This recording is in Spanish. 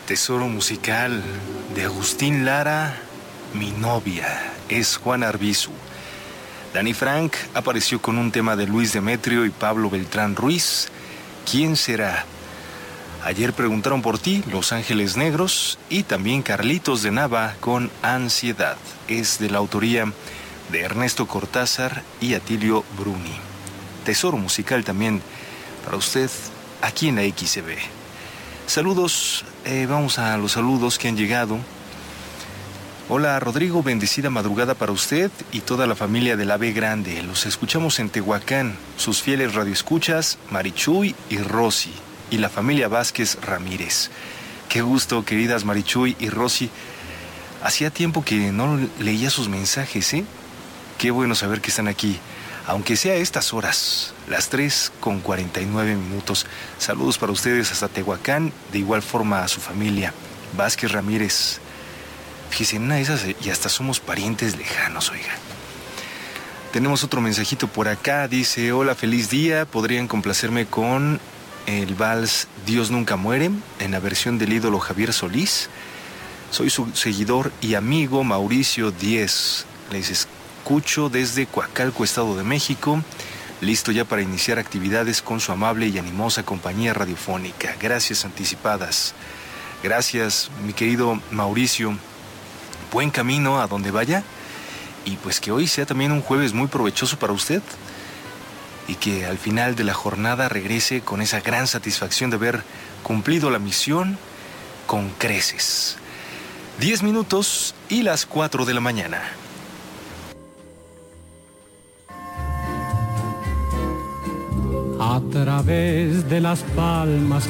Tesoro musical de Agustín Lara, Mi novia es Juana Arbizu. Dani Frank apareció con un tema de Luis Demetrio y Pablo Beltrán Ruiz, ¿Quién será? Ayer preguntaron por ti, Los Ángeles Negros, y también Carlitos de Nava con Ansiedad. Es de la autoría de Ernesto Cortázar y Atilio Bruni. Tesoro musical también para usted aquí en la XCB. Saludos, vamos a los saludos que han llegado. Hola Rodrigo, bendecida madrugada para usted y toda la familia del Ave Grande. Los escuchamos en Tehuacán, sus fieles radioescuchas, Marichuy y Rosy, y la familia Vázquez Ramírez. Qué gusto, queridas Marichuy y Rosy. Hacía tiempo que no leía sus mensajes, ¿eh? Qué bueno saber que están aquí, aunque sea a estas horas, las 3:49. Saludos para ustedes hasta Tehuacán, de igual forma a su familia, Vázquez Ramírez. Fíjense, en una de esas y hasta somos parientes lejanos, oiga. Tenemos otro mensajito por acá, dice, hola, feliz día, ¿podrían complacerme con el vals Dios nunca muere, en la versión del ídolo Javier Solís? Soy su seguidor y amigo Mauricio Díez. Les escucho desde Coacalco, Estado de México, listo ya para iniciar actividades con su amable y animosa compañía radiofónica. Gracias anticipadas. Gracias, mi querido Mauricio. Buen camino a donde vaya, y pues que hoy sea también un jueves muy provechoso para usted, y que al final de la jornada regrese con esa gran satisfacción de haber cumplido la misión con creces. 10 minutos y las 4 de la mañana. A través de las palmas